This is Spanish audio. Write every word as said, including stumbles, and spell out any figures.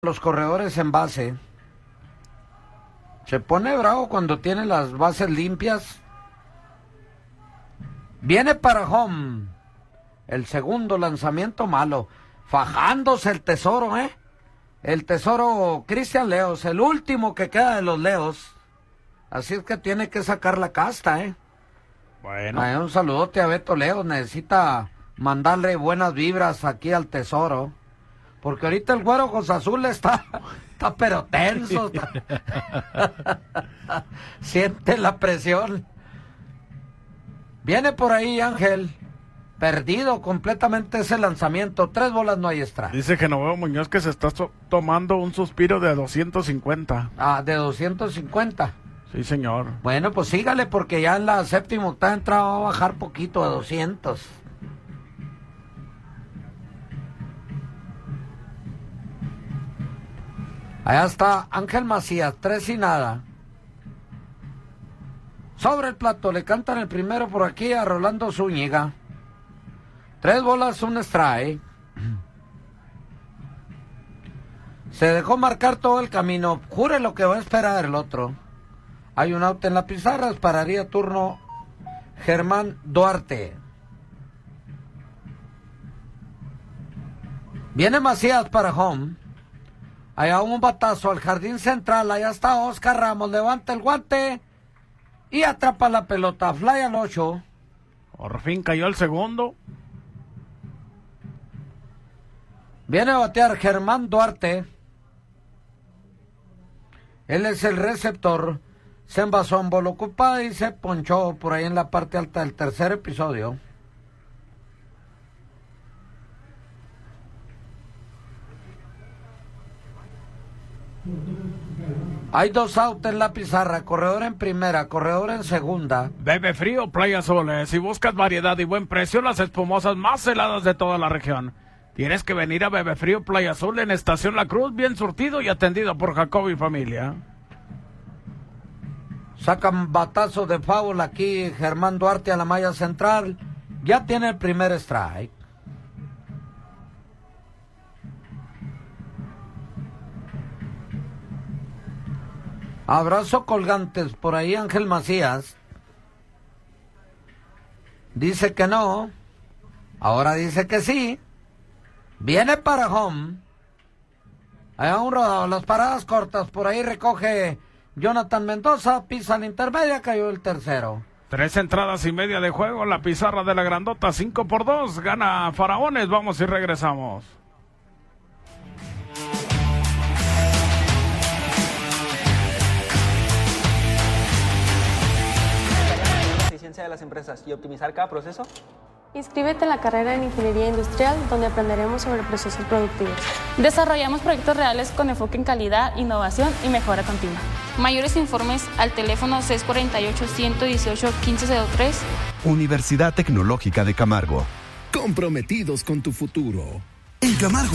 Los corredores en base. Se pone bravo cuando tiene las bases limpias. Viene para home. El segundo lanzamiento malo. Fajándose el tesoro, ¿eh? El tesoro Cristian Leos, el último que queda de los Leos. Así es que tiene que sacar la casta, ¿eh? Bueno. Ay, un saludote a Beto Leos. Necesita mandarle buenas vibras aquí al tesoro. Porque ahorita el güero Cruz Azul está, está pero tenso. Está... Siente la presión. Viene por ahí Ángel. Perdido completamente ese lanzamiento. Tres bolas, no hay strike. Dice Genoveo Muñoz que se está so- tomando un suspiro de doscientos cincuenta. Ah, de doscientos cincuenta. Sí, señor. Bueno, pues sígale porque ya en la séptima octava entrada va a bajar poquito a doscientos. Allá está Ángel Macías, tres y nada. Sobre el plato, le cantan el primero por aquí a Rolando Zúñiga. Tres bolas, un strike. Se dejó marcar todo el camino. Jure lo que va a esperar el otro. Hay un out en la pizarra, esperaría turno Germán Duarte. Viene Macías para home. Allá un batazo al jardín central, allá está Oscar Ramos, levanta el guante y atrapa la pelota, fly al ocho. Por fin cayó el segundo. Viene a batear Germán Duarte. Él es el receptor. Se envasó en bola ocupada y se ponchó por ahí en la parte alta del tercer episodio. Hay dos outs en la pizarra, corredor en primera, corredor en segunda. Bebe Frío Playa Azules. Si buscas variedad y buen precio, las espumosas más heladas de toda la región, tienes que venir a Bebe Frío Playa Azul en Estación La Cruz, bien surtido y atendido por Jacob y familia. Sacan batazo de foul aquí Germán Duarte a la malla central. Ya tiene el primer strike. Abrazo colgantes por ahí Ángel Macías. Dice que no. Ahora dice que sí. Viene para home. Allá un rodado, las paradas cortas. Por ahí recoge Jonathan Mendoza. Pisa la intermedia, cayó el tercero. Tres entradas y media de juego. La pizarra de la grandota, cinco por dos. Gana Faraones. Vamos y regresamos. De las empresas y optimizar cada proceso. Inscríbete en la carrera en Ingeniería Industrial, donde aprenderemos sobre procesos productivos. Desarrollamos proyectos reales con enfoque en calidad, innovación y mejora continua. Mayores informes al teléfono seis cuatro ocho, uno uno ocho, uno cinco cero tres. Universidad Tecnológica de Camargo. Comprometidos con tu futuro. En Camargo